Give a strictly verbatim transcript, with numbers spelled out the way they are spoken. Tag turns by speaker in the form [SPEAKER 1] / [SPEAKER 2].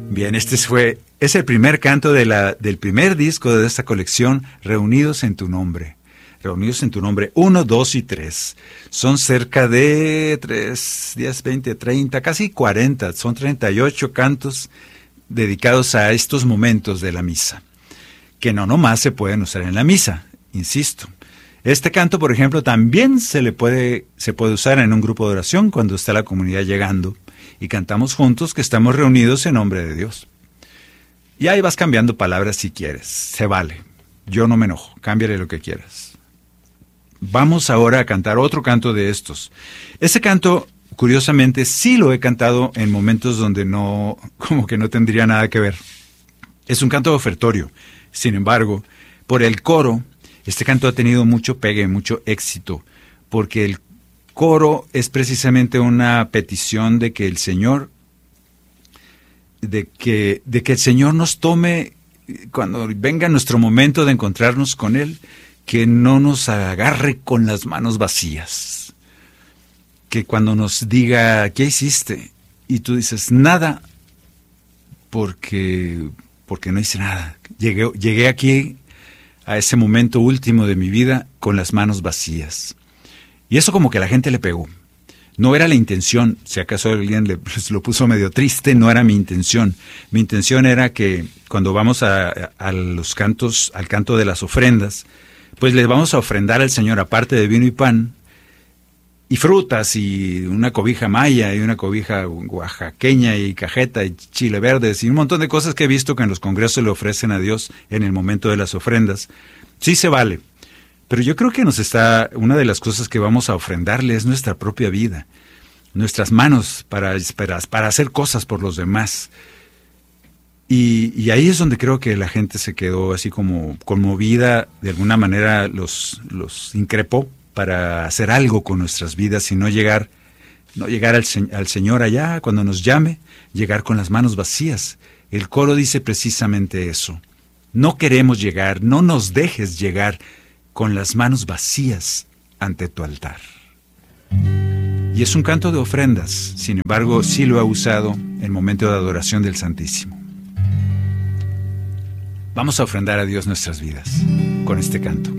[SPEAKER 1] Bien, este fue, es el primer canto de la, del primer disco de esta colección, Reunidos en tu Nombre. Reunidos en tu Nombre, uno, dos y tres. Son cerca de tres, diez, veinte, treinta, casi cuarenta, son treinta y ocho cantos dedicados a estos momentos de la misa, que no nomás se pueden usar en la misa, insisto. Este canto, por ejemplo, también se le puede, se puede usar en un grupo de oración cuando está la comunidad llegando y cantamos juntos que estamos reunidos en nombre de Dios. Y ahí vas cambiando palabras si quieres, se vale. Yo no me enojo, cámbiale lo que quieras. Vamos ahora a cantar otro canto de estos. Ese canto, curiosamente, sí lo he cantado en momentos donde no, como que no tendría nada que ver. Es un canto de ofertorio. Sin embargo, por el coro, este canto ha tenido mucho pegue, mucho éxito, porque el coro es precisamente una petición de que el Señor, de que, de que el Señor nos tome, cuando venga nuestro momento de encontrarnos con Él, que no nos agarre con las manos vacías. Que cuando nos diga, ¿qué hiciste? Y tú dices, nada, porque, porque no hice nada. Llegué, llegué aquí a ese momento último de mi vida con las manos vacías. Y eso como que a la gente le pegó. No era la intención, si acaso alguien le, pues, lo puso medio triste, no era mi intención. Mi intención era que cuando vamos a, a los cantos, al canto de las ofrendas, pues le vamos a ofrendar al Señor, aparte de vino y pan, y frutas, y una cobija maya, y una cobija oaxaqueña, y cajeta, y chile verdes, y un montón de cosas que he visto que en los congresos le ofrecen a Dios en el momento de las ofrendas. Sí se vale. Pero yo creo que nos está, una de las cosas que vamos a ofrendarle es nuestra propia vida, nuestras manos para, para, para hacer cosas por los demás. Y, y ahí es donde creo que la gente se quedó así como conmovida, de alguna manera los, los increpó para hacer algo con nuestras vidas y no llegar, no llegar al, al Señor allá cuando nos llame, llegar con las manos vacías. El coro dice precisamente eso. No queremos llegar, no nos dejes llegar con las manos vacías ante tu altar. Y es un canto de ofrendas, sin embargo, sí lo ha usado en momento de adoración del Santísimo. Vamos a ofrendar a Dios nuestras vidas con este canto.